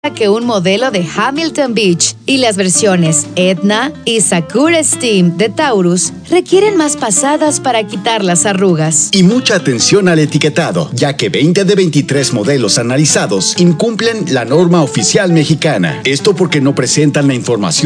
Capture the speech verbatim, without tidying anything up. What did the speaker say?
que un modelo de Hamilton Beach y las versiones Etna y Sakura Steam de Taurus requieren más pasadas para quitar las arrugas. Y mucha atención al etiquetado, ya que veinte de veintitrés modelos analizados incumplen la norma oficial mexicana. Esto porque no presentan la información